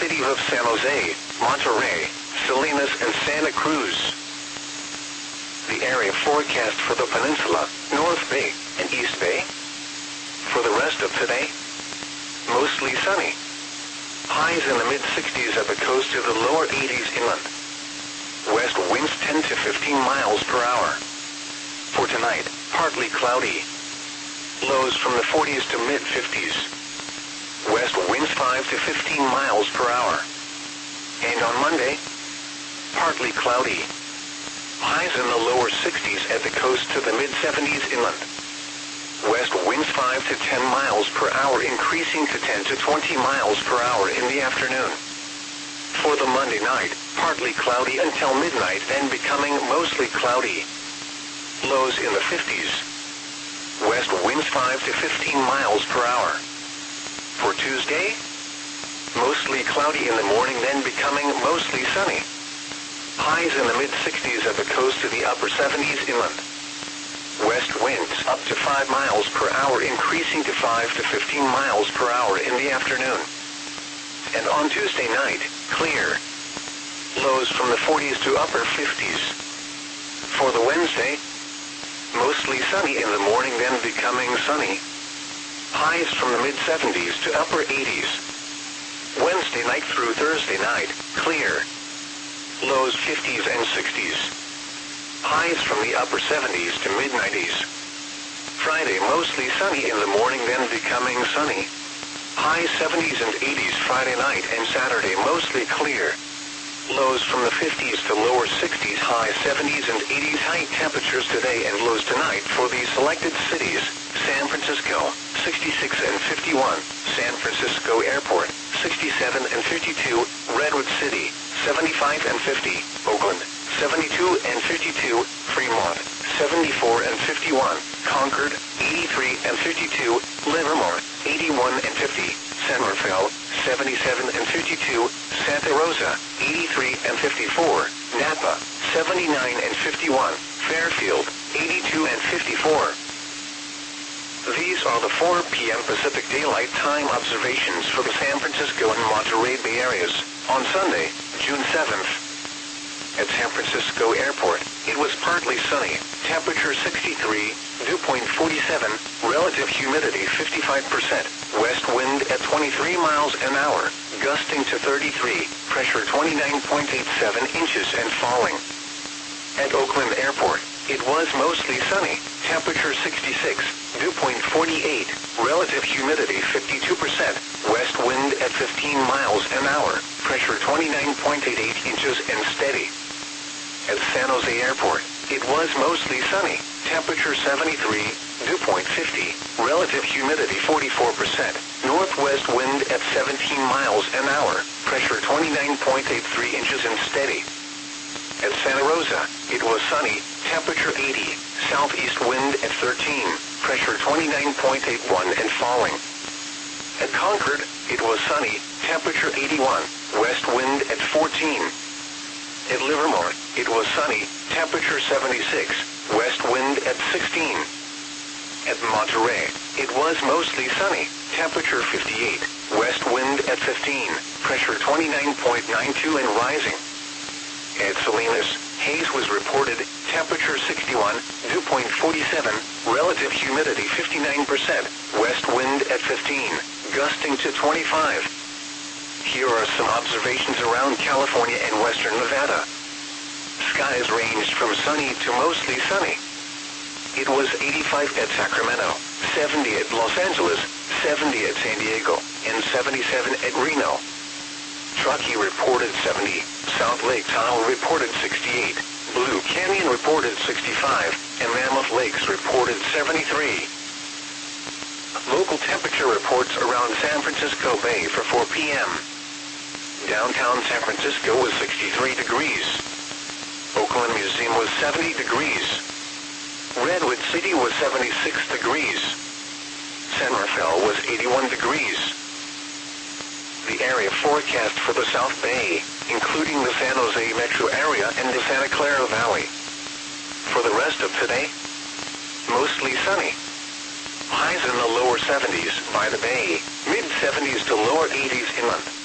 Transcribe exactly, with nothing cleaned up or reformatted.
cities of San Jose, Monterey, Salinas, and Santa Cruz. The area forecast for the peninsula, North Bay, and East Bay. For the rest of today, mostly sunny. Highs in the mid sixties at the coast to the lower eighties inland. West winds ten to fifteen miles per hour. For tonight, partly cloudy. Lows from the forties to mid fifties. West winds five to fifteen miles per hour. And on Monday, partly cloudy. Highs in the lower sixties at the coast to the mid seventies inland. West winds five to ten miles per hour, increasing to ten to twenty miles per hour in the afternoon. For the Monday night, partly cloudy until midnight, then becoming mostly cloudy. Lows in the fifties. West winds five to fifteen miles per hour. For Tuesday, mostly cloudy in the morning, then becoming mostly sunny. Highs in the mid sixties at the coast to the upper seventies inland. West winds up to five miles per hour, increasing to five to fifteen miles per hour in the afternoon. And on Tuesday night, clear. Lows from the forties to upper fifties. For the Wednesday, mostly sunny in the morning, then becoming sunny. Highs from the mid seventies to upper eighties. Wednesday night through Thursday night, clear. Lows fifties and sixties. Highs from the upper seventies to mid nineties. Friday mostly sunny in the morning, then becoming sunny. High seventies and eighties Friday night and Saturday mostly clear. Lows from the fifties to lower sixties, high seventies and eighties. High temperatures today and lows tonight for the selected cities: San Francisco, sixty-six and fifty-one, San Francisco Airport, sixty-seven and fifty-two, Redwood City, seventy-five and fifty, Oakland, seventy-two and fifty-two, Fremont, seventy-four and fifty-one, Concord, eighty-three and fifty-two, Livermore, eighty-one and fifty, San Rafael, seventy-seven and fifty-two, Santa Rosa, eighty-three and fifty-four, Napa, seventy-nine and fifty-one, Fairfield, eighty-two and fifty-four. These are the four p m Pacific Daylight Time observations for the San Francisco and Monterey Bay areas on Sunday, June seventh. At San Francisco Airport, it was partly sunny, temperature sixty-three, dew point forty-seven, relative humidity fifty-five percent, west wind at twenty-three miles an hour, gusting to thirty-three, pressure twenty-nine point eight seven inches and falling. At Oakland Airport, it was mostly sunny, temperature sixty-six, dew point forty-eight, relative humidity fifty-two percent, west wind at fifteen miles an hour, pressure twenty-nine point eight eight inches and steady. At San Jose Airport, it was mostly sunny, temperature seventy-three, dew point fifty, relative humidity forty-four percent, northwest wind at seventeen miles an hour, pressure twenty-nine point eight three inches and steady. At Santa Rosa, it was sunny, temperature eighty, southeast wind at thirteen, pressure twenty-nine point eight one and falling. At Concord, it was sunny, temperature eighty-one, west wind at fourteen. At Livermore, it was sunny, temperature seventy-six, west wind at sixteen. At Monterey, it was mostly sunny, temperature fifty-eight, west wind at fifteen, pressure twenty-nine point nine two and rising. At Salinas, haze was reported, temperature sixty-one, dew point forty-seven, relative humidity fifty-nine percent, west wind at fifteen, gusting to twenty-five. Here are some observations around California and western Nevada. Skies ranged from sunny to mostly sunny. It was eighty-five at Sacramento, seventy at Los Angeles, seventy at San Diego, and seventy-seven at Reno. Truckee reported seventy, South Lake Tahoe reported sixty-eight, Blue Canyon reported sixty-five, and Mammoth Lakes reported seventy-three. Local temperature reports around San Francisco Bay for four p m Downtown San Francisco was sixty-three degrees. Oakland Museum was seventy degrees. Redwood City was seventy-six degrees. San Rafael was eighty-one degrees. The area forecast for the South Bay, including the San Jose metro area and the Santa Clara Valley. For the rest of today, mostly sunny. Highs in the lower seventies by the bay, mid seventies to lower eighties inland.